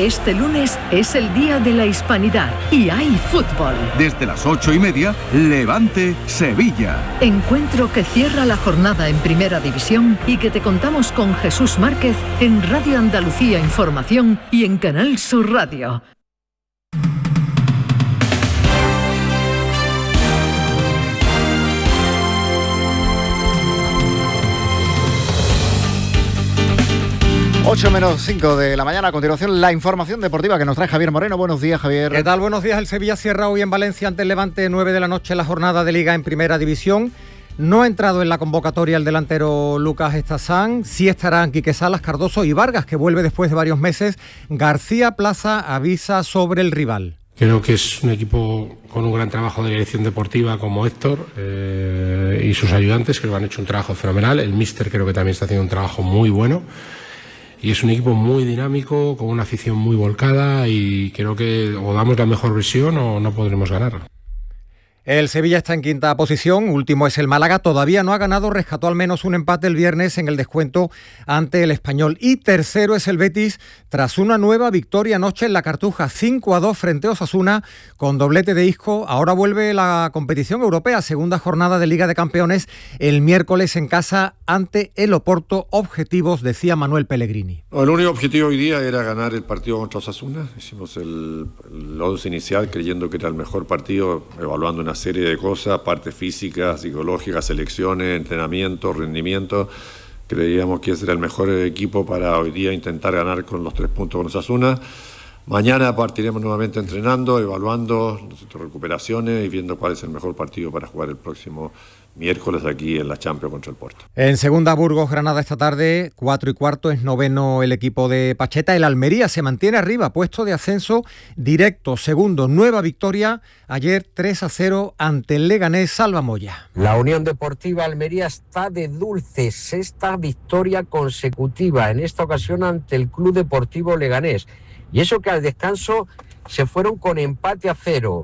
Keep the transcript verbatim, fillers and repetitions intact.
Este lunes es el Día de la Hispanidad y hay fútbol. Desde las ocho y media, Levante, Sevilla. Encuentro que cierra la jornada en Primera División y que te contamos con Jesús Márquez en Radio Andalucía Información y en Canal Sur Radio. ocho menos cinco de la mañana. A continuación, la información deportiva que nos trae Javier Moreno. Buenos días, Javier. ¿Qué tal? Buenos días. El Sevilla cierra hoy en Valencia ante el Levante, nueve de la noche, la jornada de Liga en Primera División. No ha entrado en la convocatoria el delantero Lucas Estazán. Sí estarán Quique Salas, Cardoso y Vargas, que vuelve después de varios meses. García Plaza avisa sobre el rival. Creo que es un equipo con un gran trabajo de dirección deportiva como Héctor eh, y sus ayudantes, que lo han hecho un trabajo fenomenal. El míster creo que también está haciendo un trabajo muy bueno. Y es un equipo muy dinámico, con una afición muy volcada y creo que o damos la mejor versión o no podremos ganar. El Sevilla está en quinta posición, último es el Málaga, todavía no ha ganado, rescató al menos un empate el viernes en el descuento ante el Español. Y tercero es el Betis, tras una nueva victoria anoche en la Cartuja, cinco a dos frente a Osasuna, con doblete de Isco. Ahora vuelve la competición europea, segunda jornada de Liga de Campeones, el miércoles en casa ante el Oporto. Objetivos, decía Manuel Pellegrini. El único objetivo hoy día era ganar el partido contra Osasuna. Hicimos el, el once inicial creyendo que era el mejor partido, evaluando una serie de cosas, parte física, psicológica, selecciones, entrenamiento, rendimiento. Creíamos que ese era el mejor equipo para hoy día intentar ganar con los tres puntos con Osasuna. Mañana partiremos nuevamente entrenando, evaluando nuestras recuperaciones y viendo cuál es el mejor partido para jugar el próximo miércoles aquí en la Champions contra el Porto. En segunda, Burgos, Granada esta tarde, cuatro y cuarto, es noveno el equipo de Pacheta. El Almería se mantiene arriba, puesto de ascenso directo. Segundo, nueva victoria ayer tres a cero ante el Leganés. Salva Moya. La Unión Deportiva Almería está de dulce, sexta victoria consecutiva, en esta ocasión ante el Club Deportivo Leganés. Y eso que al descanso se fueron con empate a cero.